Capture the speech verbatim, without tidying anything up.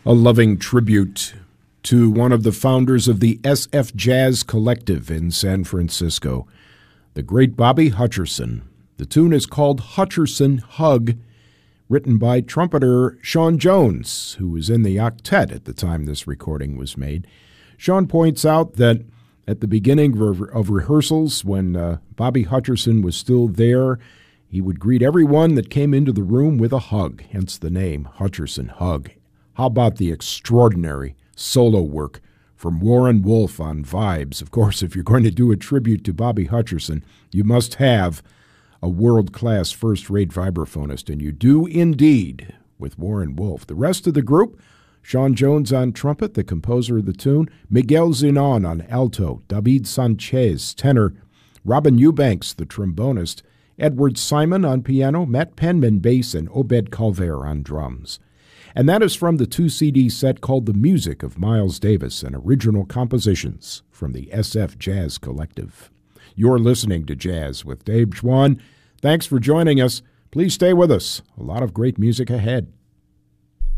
A loving tribute to one of the founders of the S F Jazz Collective in San Francisco, the great Bobby Hutcherson. The tune is called Hutcherson Hug, written by trumpeter Sean Jones, who was in the octet at the time this recording was made. Sean points out that at the beginning of, of rehearsals, when uh, Bobby Hutcherson was still there, he would greet everyone that came into the room with a hug, hence the name, Hutcherson Hug. How about the extraordinary solo work from Warren Wolf on Vibes? Of course, if you're going to do a tribute to Bobby Hutcherson, you must have a world-class first-rate vibraphonist, and you do indeed with Warren Wolf. The rest of the group, Sean Jones on trumpet, the composer of the tune, Miguel Zenon on alto, David Sanchez, tenor, Robin Eubanks, the trombonist, Edward Simon on piano, Matt Penman bass, and Obed Calver on drums. And that is from the two-C D set called The Music of Miles Davis and Original Compositions from the S F Jazz Collective. You're listening to Jazz with Dave Schwann. Thanks for joining us. Please stay with us. A lot of great music ahead.